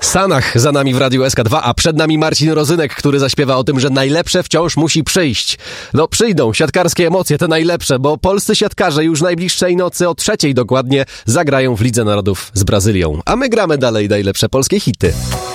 Sanach za nami w Radiu SK2, a przed nami Marcin Rozynek, który zaśpiewa o tym, że najlepsze wciąż musi przyjść. No przyjdą siatkarskie emocje, te najlepsze, bo polscy siatkarze już najbliższej nocy o 3:00 dokładnie zagrają w Lidze Narodów z Brazylią. A my gramy dalej najlepsze polskie hity.